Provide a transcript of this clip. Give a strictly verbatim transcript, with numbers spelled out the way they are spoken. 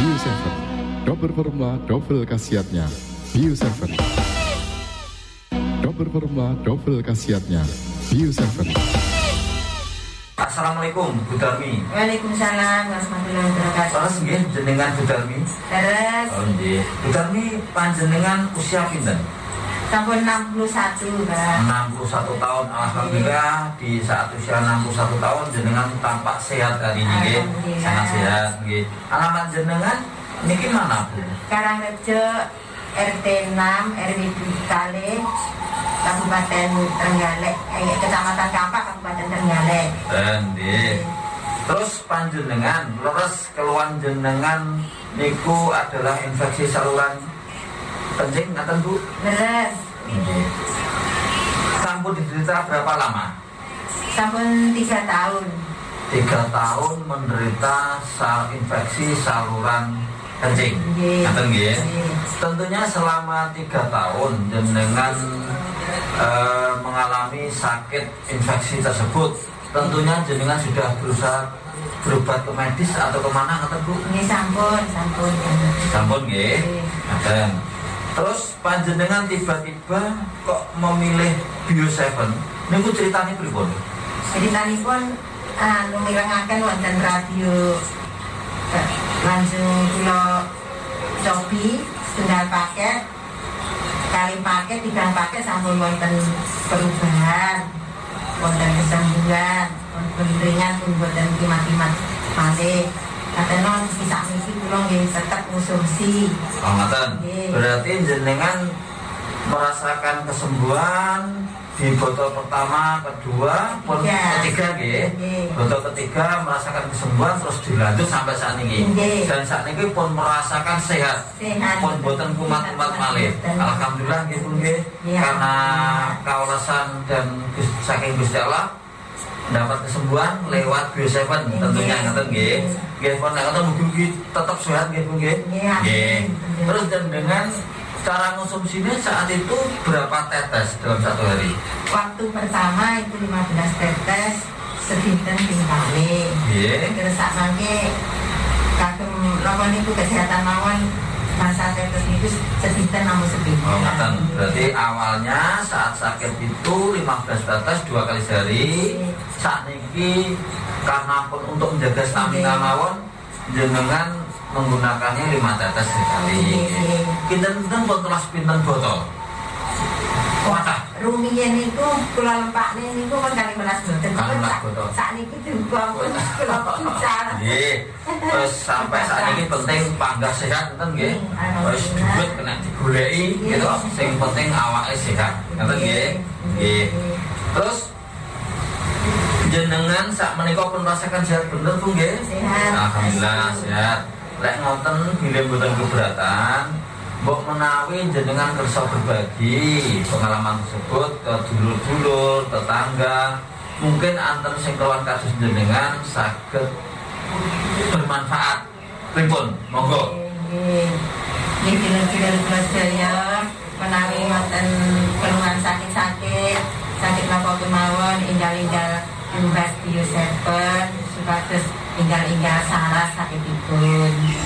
Bio tujuh. Double formula, double khasiatnya. Bio tujuh. Double formula, double khasiatnya. Bio tujuh. Assalamualaikum Bu Darmi. Waalaikumsalam warahmatullahi wabarakatuh. Terus nggih jenengan Bu Darmi? Terus Oh nggih. Bu Darmi panjenengan usia pinten? sampun enam puluh satu, Pak. enam puluh satu tahun. Alhamdulillah di saat usia enam puluh satu tahun jenengan tampak sehat hari ini nggih. Sangat sehat nggih. Alamat jenengan niki mana Bu? Karangrejo R T enam R W Kale Kabupaten Trenggalek, eh, Kecamatan Kampak, Kabupaten Trenggalek. Dan nggih. Terus panjenengan leres keluhan jenengan niku adalah infeksi saluran kencing ngaten Bu? Leres. Nggih. Sampun diderita berapa lama? Sampun tiga tahun. Tiga tahun menderita sal infeksi saluran kencing. Nggih. Ngaten nggih. Nggih. Tentunya selama tiga tahun jenengan e, mengalami sakit infeksi tersebut. Tentunya jenengan sudah berusaha berobat ke medis atau kemana ngaten Bu? Ini sampun, sampun. Sampun nggih. Nggih. Ngaten. Terus panjenengan tiba-tiba kok memilih Bio tujuh? Niku ceritanya pripun? Jadi tadi pun anu mirengaken wonten radio eh, langsung kula cobi setunggal paket kali paket tiga paket sampun wonten perubahan wonten kesembuhan wonten ringan pun wonten kimat-kimat malih katanya bisa misi kula nggih tetep konsumsi. Oh ngaten. Nggih. Berarti jenengan merasakan kesembuhan di botol pertama, kedua, pun Iya. ketiga nggih. Nggih. Botol ketiga merasakan kesembuhan terus dilanjut sampai saat ini. Nggih. Dan saat ini pun merasakan sehat. Sehat. Pun boten kumat-kumat malih. Alhamdulillah nggih pun nggih. Iya. Karena kaulasan dan Gus- saking Gusti Allah dapat kesembuhan lewat Bio tujuh tentunya ngaten nggih. Nggih pun nek ngoten mugi-mugi tetap sehat nggih pun nggih. Iya. Nggih. Terus dan dengan cara konsumsinya saat itu berapa tetes dalam satu hari? Waktu pertama itu lima belas tetes sedinten ping kali. Nggih. Terus sak mangke kagem napa niku kesehatan mawon masa tetes niku sedinten namung sepinten. Oh, ngaten. Berarti awalnya saat sakit itu lima belas tetes dua kali sehari. Saat niki karena pun untuk menjaga stamina mawon jenengan menggunakannya lima tetes sekali. Pinten-pinten pun telah pinten botol. Wadah. Rumiyin niku kula lempakne niku kan kali melas boten. Kali melas boten. Sak niki juga pun kula pisan. Nggih. Terus sampai saat ini penting panggah sehat enten nggih. Wis duit kena digoleki gitu. Sing penting awake sehat. Ngoten nggih. Nggih. Terus jenengan sak menika pun merasakan sehat bener Bu nggih? Sehat. Alhamdulillah sehat. Lek ngoten bilih mboten keberatan, mbok menawi jenengan kersa berbagi pengalaman tersebut ke dulur-dulur, tetangga, mungkin anten sing keluhan kados jenengan saged bermanfaat. Pripun? Monggo. Nggih. Nggih dulur-dulur kula sedaya menawi wonten keluhan sakit-sakit, sakit napa kemawon inggal-inggal imbas Bio tujuh supados inggal-inggal salah sakitipun.